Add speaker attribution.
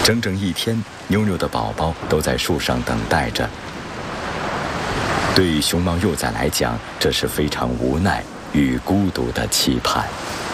Speaker 1: 整整一天，妞妞的宝宝都在树上等待着。对于熊猫幼崽来讲，这是非常无奈与孤独的期盼。